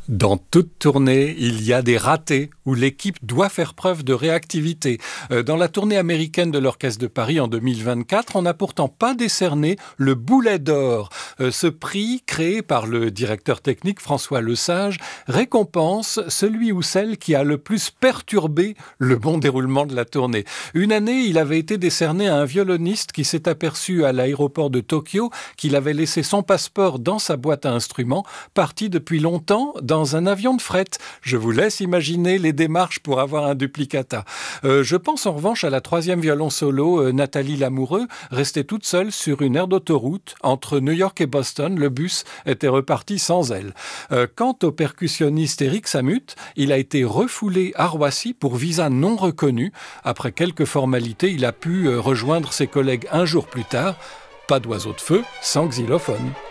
Dans toute tournée, il y a des ratés où l'équipe doit faire preuve de réactivité. Dans la tournée américaine de l'Orchestre de Paris en 2024, on n'a pourtant pas décerné le Boulet d'Or. Ce prix, créé par le directeur technique François Lesage, récompense celui ou celle qui a le plus perturbé le bon déroulement de la tournée. Une année, il avait été décerné à un violoniste qui s'est aperçu à l'aéroport de Tokyo qu'il avait laissé son passeport dans sa boîte à instruments, parti depuis longtemps dans un avion de fret. Je vous laisse imaginer les démarches pour avoir un duplicata. Je pense en revanche à la troisième violon solo, Nathalie Lamoureux, restée toute seule sur une aire d'autoroute. Entre New York et Boston, le bus était reparti sans elle. Quant au percussionniste Éric Samut, il a été refoulé à Roissy pour visa non reconnu. Après quelques formalités, il a pu rejoindre ses collègues un jour plus tard. Pas d'oiseau de feu sans xylophone.